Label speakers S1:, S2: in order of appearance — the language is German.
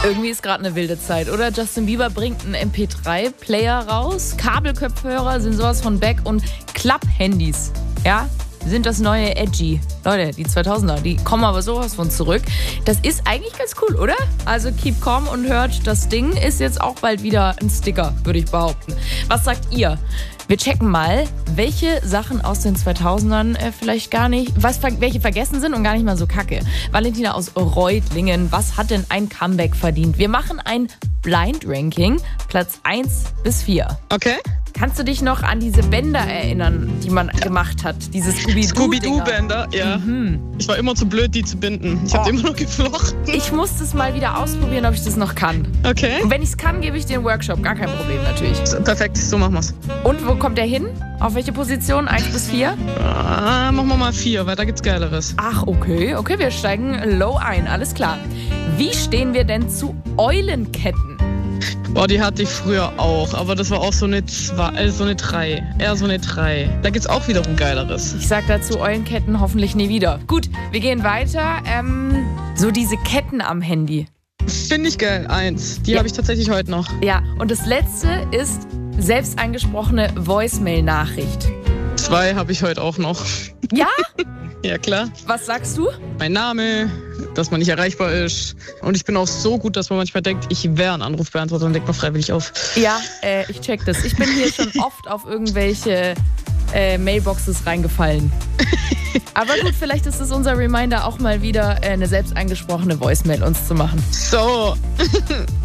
S1: Irgendwie ist gerade eine wilde Zeit, oder? Justin Bieber bringt einen MP3-Player raus, Kabelkopfhörer sind sowas von back und Klapp-Handys, ja, sind das neue Edgy. Leute, die 2000er, die kommen aber sowas von zurück. Das ist eigentlich ganz cool, oder? Also keep calm und hört, das Ding ist jetzt auch bald wieder ein Sticker, würde ich behaupten. Was sagt ihr? Wir checken mal, welche Sachen aus den 2000ern vielleicht gar nicht, welche vergessen sind und gar nicht mal so kacke. Valentina aus Reutlingen, was hat denn ein Comeback verdient? Wir machen ein Blind-Ranking, Platz 1 bis 4.
S2: Okay.
S1: Kannst du dich noch an diese Bänder erinnern, die man gemacht hat? Diese
S2: Scooby-Doo-Bänder, ja. Ich war immer zu blöd, die zu binden. Ich habe die immer noch geflochten.
S1: Ich muss das mal wieder ausprobieren, ob ich das noch kann.
S2: Okay.
S1: Und wenn ich es kann, gebe ich dir einen Workshop. Gar kein Problem natürlich.
S2: Perfekt, so machen wir's.
S1: Und wo kommt der hin? Auf welche Position? 1 bis 4?
S2: Machen wir mal 4, weil da gibt's Geileres.
S1: Ach, okay. Okay, wir steigen low ein. Alles klar. Wie stehen wir denn zu Eulenketten?
S2: Boah, die hatte ich früher auch, aber das war auch so eine 3. Eher so eine 3. Da gibt's auch wiederum Geileres.
S1: Ich sag dazu Eulenketten hoffentlich nie wieder. Gut, wir gehen weiter. So diese Ketten am Handy.
S2: Finde ich geil, 1. Die habe ich tatsächlich heute noch.
S1: Ja, und das letzte ist selbst eingesprochene Voicemail-Nachricht.
S2: 2 habe ich heute auch noch.
S1: Ja?
S2: Ja, klar.
S1: Was sagst du?
S2: Mein Name, dass man nicht erreichbar ist. Und ich bin auch so gut, dass man manchmal denkt, ich wäre ein Anrufbeantworter und legt man freiwillig auf.
S1: Ja, ich check das. Ich bin hier schon oft auf irgendwelche Mailboxes reingefallen. Aber gut, vielleicht ist es unser Reminder, auch mal wieder eine selbst eingesprochene Voicemail uns zu machen.
S2: So.